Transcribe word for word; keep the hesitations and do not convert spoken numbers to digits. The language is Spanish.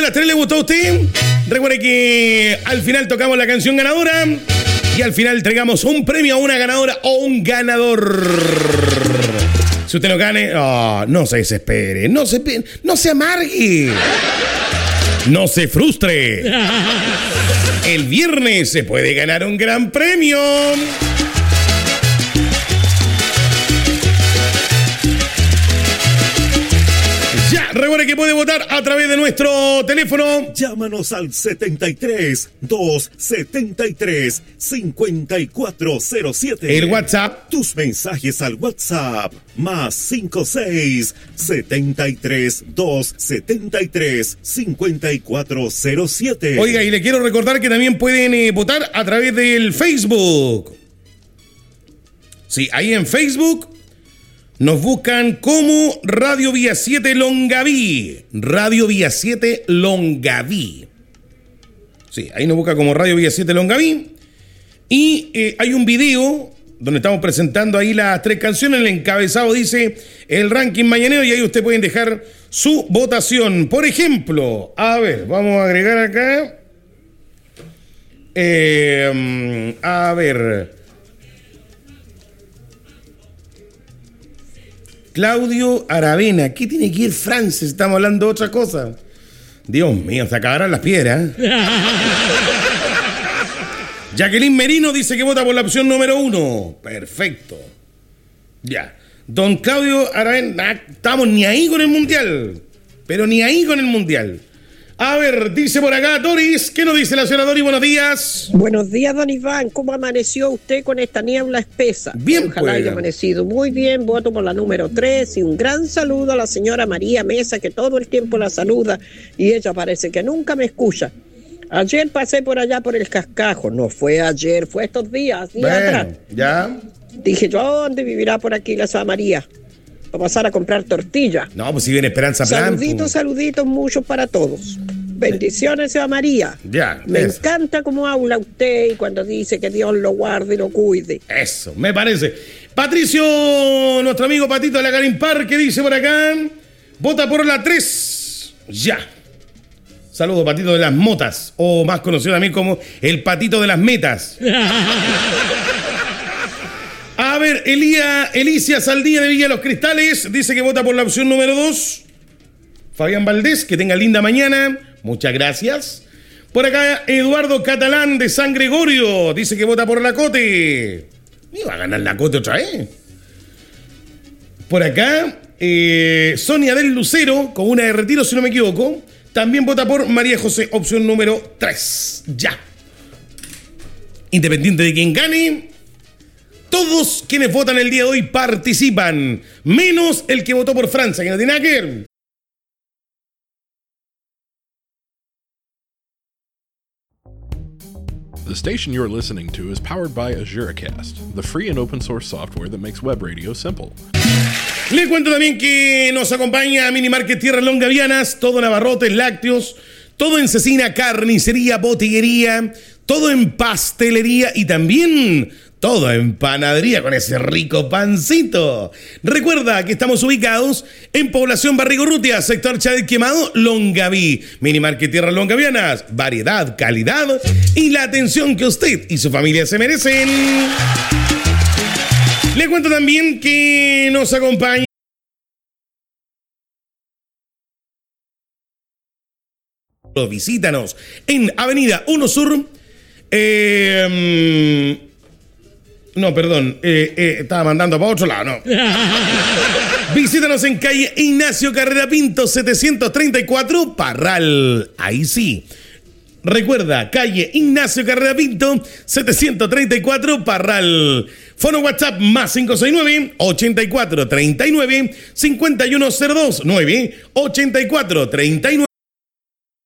las tres le gustó a usted? Recuerde que al final tocamos la canción ganadora y al final entregamos un premio a una ganadora o un ganador. Si usted no gane, oh, no se desespere, no se, no se amargue, no se frustre. El viernes se puede ganar un gran premio. Ya, recuerde que puede votar a través de nuestro teléfono. Llámanos al setenta y tres, doscientos setenta y tres, cincuenta y cuatro cero siete. El WhatsApp. Tus mensajes al WhatsApp. Más cincuenta y seis, setenta y tres, doscientos setenta y tres, cincuenta y cuatro cero siete. Oiga, y le quiero recordar que también pueden eh, votar a través del Facebook. Sí, ahí en Facebook nos buscan como Radio Vía siete Longaví. Radio Vía siete Longaví. Sí, ahí nos busca como Radio Vía siete Longaví. Y eh, hay un video donde estamos presentando ahí las tres canciones. El encabezado dice el ranking mañanero y ahí ustedes pueden dejar su votación. Por ejemplo, a ver, vamos a agregar acá. Eh, a ver. Claudio Aravena. ¿Qué tiene que ir Francis? Estamos hablando de otra cosa. Dios mío, se acabarán las piedras. Jacqueline Merino dice que vota por la opción número uno. Perfecto. Ya. Don Claudio Aravena, estamos ni ahí con el mundial. Pero ni ahí con el mundial. A ver, dice por acá Doris. ¿Qué nos dice la señora Doris? Buenos días. Buenos días, don Iván. ¿Cómo amaneció usted con esta niebla espesa? Bien, ojalá pues. haya amanecido muy bien. Voto por la número tres y un gran saludo a la señora María Mesa, que todo el tiempo la saluda y ella parece que nunca me escucha. Ayer pasé por allá por el Cascajo. No fue ayer, fue estos días, días Bueno, atrás. ya. Dije yo, ¿dónde vivirá por aquí la señora María? Para pasar a comprar tortilla. No, pues si viene Esperanza Blanco. Saluditos, saluditos, muchos para todos. Bendiciones, señora María. Ya. Me eso. encanta cómo habla usted y cuando dice que Dios lo guarde y lo cuide. Eso, me parece. Patricio, nuestro amigo Patito de la Karim Park, que dice por acá, vota por la tres. Ya. Saludos, Patito de las Motas, o más conocido también como el Patito de las Metas. A ver, Elía, Elicia Saldía de Villa Los Cristales dice que vota por la opción número dos. Fabián Valdés, que tenga linda mañana. Muchas gracias. Por acá, Eduardo Catalán de San Gregorio dice que vota por la Cote. ¿Iba a ganar la Cote otra vez? Por acá, eh, Sonia del Lucero, con una de retiro, si no me equivoco, también vota por María José, opción número tres. Ya. Independiente de quien gane, todos quienes votan el día de hoy participan, menos el que votó por Francia, que no tiene nada que ver. The station you're listening to is powered by AzureCast, the free and open source software that makes web radio simple. Les cuento también que nos acompaña Mini Market Tierras Longavianas, todo en abarrotes, lácteos, todo en cecina, carnicería, botillería, todo en pastelería y también todo en panadería con ese rico pancito. Recuerda que estamos ubicados en Población Barrigorrutia, sector Chávez Quemado, Longaví. Mini Market Tierras Longavianas, variedad, calidad y la atención que usted y su familia se merecen. Le cuento también que nos acompaña visítanos en Avenida uno Sur. Eh, no, perdón, eh, eh, estaba mandando para otro lado, no. Visítanos en calle Ignacio Carrera Pinto setecientos treinta y cuatro, Parral. Ahí sí. Recuerda, calle Ignacio Carrera Pinto setecientos treinta y cuatro, Parral. Fono WhatsApp más cinco seis nueve, ochenta y cuatro treinta y nueve, cincuenta y uno cero dos, nueve ochenta y cuatro treinta y nueve.